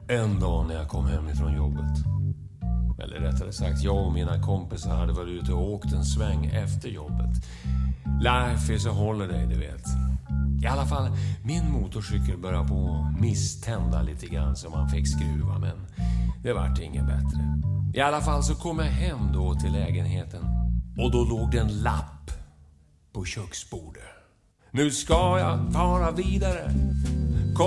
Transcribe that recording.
En dag när jag kom hem ifrån jobbet. Eller rättare sagt, jag och mina kompisar hade varit ute och åkt en sväng efter jobbet. Life is a holiday, du vet. I alla fall, min motorcykel började på misstända lite grann så man fick skruva, men det vart inget bättre. I alla fall så kom jag hem då till lägenheten och då låg det en lapp på köksbordet. Nu ska jag fara vidare